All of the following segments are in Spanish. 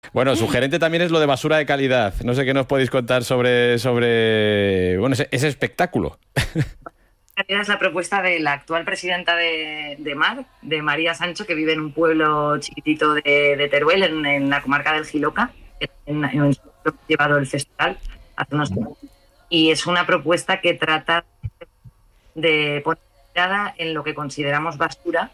Bueno, sugerente también es lo de basura de calidad. No sé qué nos podéis contar sobre bueno, ese espectáculo. Es la propuesta de la actual presidenta de MAR, de María Sancho, que vive en un pueblo chiquitito de Teruel, en la comarca del Jiloca, que hemos llevado el festival hace unos años. Y es una propuesta que trata de poner mirada en lo que consideramos basura,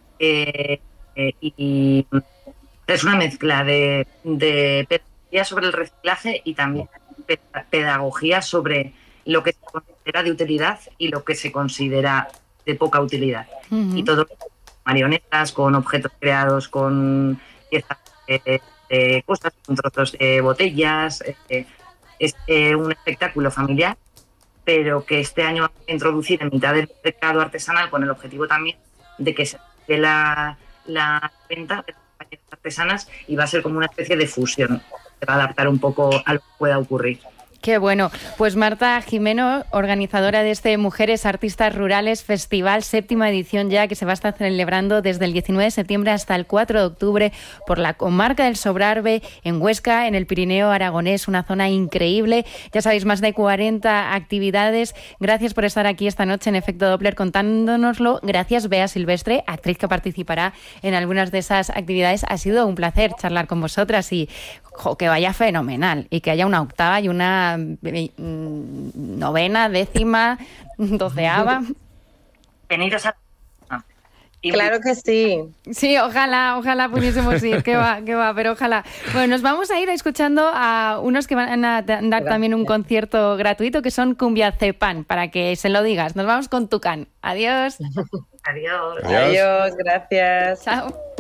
y es una mezcla de pedagogía sobre el reciclaje y también pedagogía sobre lo que se considera de utilidad y lo que se considera de poca utilidad. Uh-huh. Y todo marionetas, con objetos creados, con piezas de cosas, con trozos de botellas. Es un espectáculo familiar, pero que este año vamos a introducir en mitad del mercado artesanal con el objetivo también de que se dé la venta de compañías artesanas, y va a ser como una especie de fusión. Se va a adaptar un poco a lo que pueda ocurrir. Qué bueno. Pues Marta Jimeno, organizadora de este Mujeres Artistas Rurales Festival, 7ª edición ya, que se va a estar celebrando desde el 19 de septiembre hasta el 4 de octubre por la comarca del Sobrarbe, en Huesca, en el Pirineo aragonés, una zona increíble. Ya sabéis, más de 40 actividades. Gracias por estar aquí esta noche en Efecto Doppler contándonoslo. Gracias, Bea Silvestre, actriz que participará en algunas de esas actividades. Ha sido un placer charlar con vosotras y que vaya fenomenal, y que haya una octava y una novena, 10ª, 12ª. Veniros a... Claro que sí. Sí, ojalá pudiésemos ir, que va, pero ojalá. Bueno, nos vamos a ir escuchando a unos que van a dar también un concierto gratuito, que son Cumbiazepan, para que se lo digas. Nos vamos con Tucán. Adiós. Adiós. Adiós, gracias. Chao.